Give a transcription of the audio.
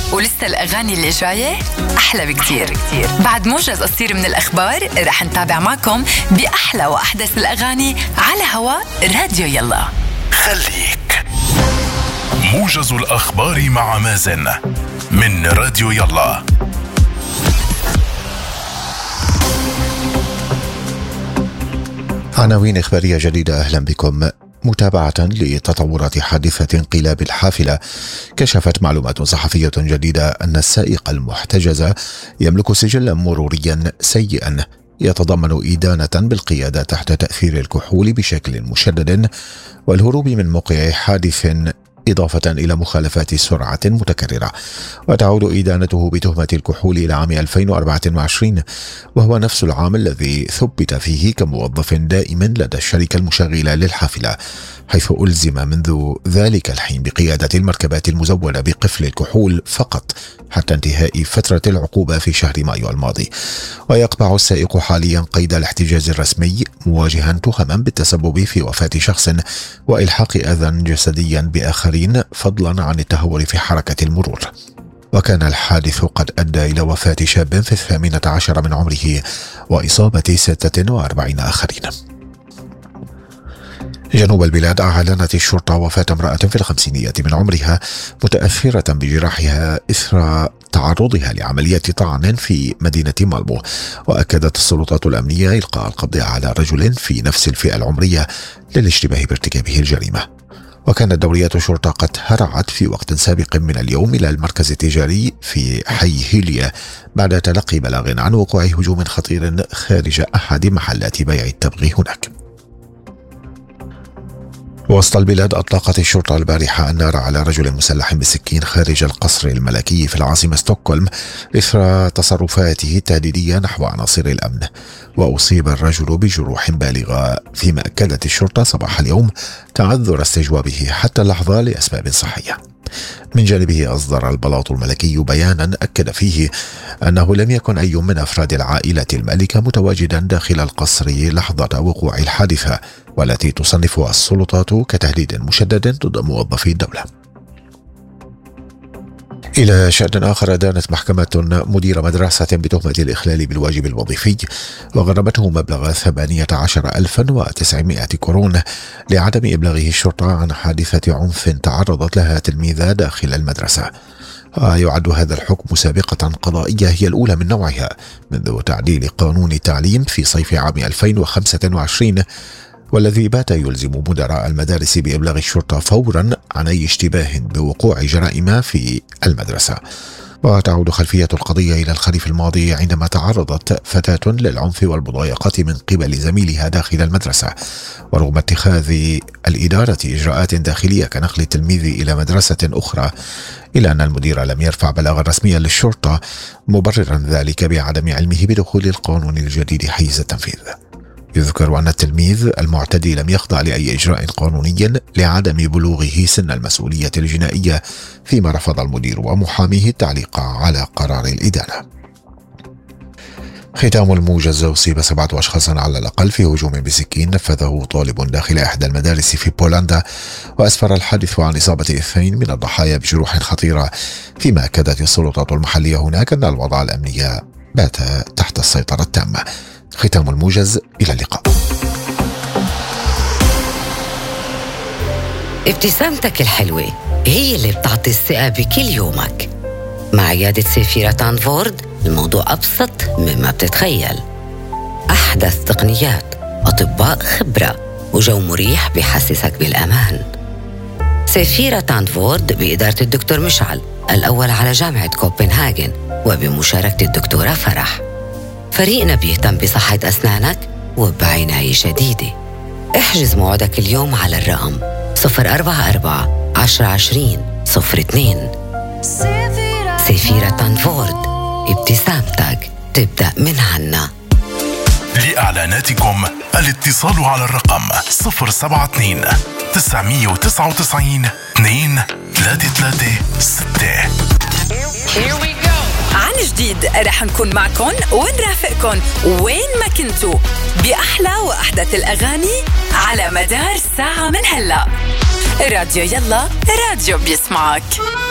ولسه الأغاني اللي جاية أحلى بكتير. بعد موجز قصير من الأخبار رح نتابع معكم بأحلى وأحدث الأغاني على هواء راديو يلا. خليك موجز الأخبار مع مازن من راديو يلا. عناوين إخبارية جديدة، أهلا بكم. متابعة لتطورات حادثة انقلاب الحافلة، كشفت معلومات صحفية جديدة أن السائق المحتجز يملك سجلا مروريا سيئا يتضمن إدانة بالقيادة تحت تأثير الكحول بشكل مشدد والهروب من موقع حادث، إضافة إلى مخالفات سرعة متكررة. وتعود إدانته بتهمة الكحول إلى عام 2024، وهو نفس العام الذي ثبت فيه كموظف دائم لدى الشركة المشغلة للحافلة، حيث ألزم منذ ذلك الحين بقيادة المركبات المزودة بقفل الكحول فقط حتى انتهاء فترة العقوبة في شهر مايو الماضي. ويقبع السائق حاليا قيد الاحتجاز الرسمي، مواجها تهما بالتسبب في وفاة شخص وإلحاق أذى جسديا بآخرين، فضلا عن التهور في حركة المرور. وكان الحادث قد أدى إلى وفاة شاب في 18 من عمره وإصابة 46 آخرين. جنوب البلاد، أعلنت الشرطة وفاة امرأة في 50 من عمرها متأثرة بجراحها إثر تعرضها لعملية طعن في مدينة مالمو. وأكدت السلطات الأمنية إلقاء القبض على رجل في نفس الفئة العمرية للاشتباه بارتكابه الجريمة. وكانت دوريات الشرطة قد هرعت في وقت سابق من اليوم إلى المركز التجاري في حي هيليا بعد تلقي بلاغ عن وقوع هجوم خطير خارج أحد محلات بيع التبغ هناك. وسط البلاد، أطلقت الشرطة البارحة النار على رجل مسلح بسكين خارج القصر الملكي في العاصمة ستوكهولم إثر تصرفاته التهديدية نحو عناصر الأمن. وأصيب الرجل بجروح بالغة، فيما أكدت الشرطة صباح اليوم تعذر استجوابه حتى اللحظة لأسباب صحية. من جانبه، أصدر البلاط الملكي بيانا أكد فيه أنه لم يكن أي من أفراد العائلة الملكة متواجدا داخل القصر لحظة وقوع الحادثة، والتي تصنفها السلطات كتهديد مشدد ضد موظفي الدولة. إلى شأن آخر، أدانت محكمة مدير مدرسة بتهمة الإخلال بالواجب الوظيفي وغرمته مبلغ 18,900 كرون لعدم إبلاغه الشرطة عن حادثة عنف تعرضت لها تلميذة داخل المدرسة. يعد هذا الحكم سابقة قضائية هي الأولى من نوعها منذ تعديل قانون التعليم في صيف عام 2025، والذي بات يلزم مدراء المدارس بإبلاغ الشرطة فورا عن أي اشتباه بوقوع جرائم في المدرسة. وتعود خلفية القضية إلى الخريف الماضي، عندما تعرضت فتاة للعنف والمضايقة من قبل زميلها داخل المدرسة، ورغم اتخاذ الإدارة إجراءات داخلية كنقل التلميذ إلى مدرسة أخرى، إلا أن المدير لم يرفع بلاغا رسميا للشرطة، مبررا ذلك بعدم علمه بدخول القانون الجديد حيز التنفيذ. يذكر أن التلميذ المعتدي لم يخضع لأي إجراء قانوني لعدم بلوغه سن المسؤولية الجنائية، فيما رفض المدير ومحاميه التعليق على قرار الإدانة. ختام الموجز، أصيب 7 أشخاص على الأقل في هجوم بسكين نفذه طالب داخل إحدى المدارس في بولندا، وأسفر الحادث عن إصابة 2 من الضحايا بجروح خطيرة، فيما أكدت السلطات المحلية هناك أن الوضع الأمني بات تحت السيطرة التامة. ختام الموجز، إلى اللقاء. ابتسامتك الحلوة هي اللي بتعطي الثقة بكل يومك. مع عيادة سيفيرا تانفورد الموضوع أبسط مما بتتخيل. أحدث تقنيات، أطباء خبرة، وجو مريح بيحسسك بالأمان. سيفيرا تانفورد بإدارة الدكتور مشعل، الأول على جامعة كوبنهاجن، وبمشاركة الدكتورة فرح. فريقنا بيهتم بصحة أسنانك وبعناية شديدة. احجز موعدك اليوم على الرقم 044 1020 02. سيفيرا تانفورد، ابتسامتك تبدأ من عنا. لإعلاناتكم الاتصال على الرقم 072 999 2336. عن جديد رح نكون معكن ونرافقكن وين ما كنتوا بأحلى وأحدث الأغاني على مدار ساعة من هلأ. راديو يلا، راديو بيسمعك.